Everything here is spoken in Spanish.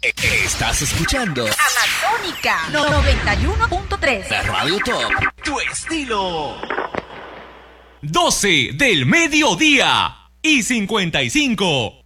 Estás escuchando Amazónica 91.3. la Radio Top. Tu estilo. 12 del mediodía y 55.